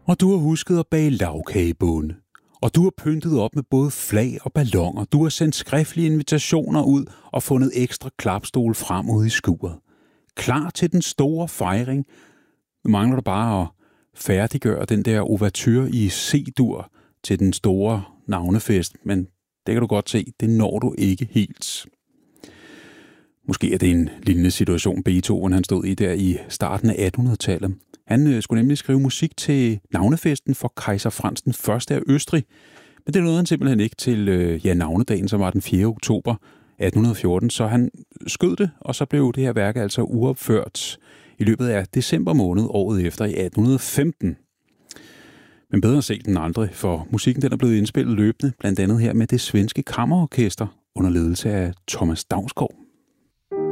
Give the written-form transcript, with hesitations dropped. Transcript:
Og du har husket at bage lagkagebunde. Og du har pyntet op med både flag og balloner. Du har sendt skriftlige invitationer ud og fundet ekstra klapstol frem ud i skuret. Klar til den store fejring. Nu mangler du bare at færdiggøre den der ouverture i C-dur til den store navnefest. Men det kan du godt se, det når du ikke helt. Måske er det en lignende situation, Beethoven han stod i der i starten af 1800-tallet. Han skulle nemlig skrive musik til navnefesten for kejser Frans den første af Østrig. Men det nåede han simpelthen ikke til navnedagen, som var den 4. oktober 1814. Så han skød det, og så blev det her værk altså uopført i løbet af december måned året efter i 1815. Men bedre set end aldrig, for musikken den er blevet indspillet løbende, blandt andet her med det svenske kammerorkester under ledelse af Thomas Dausgaard.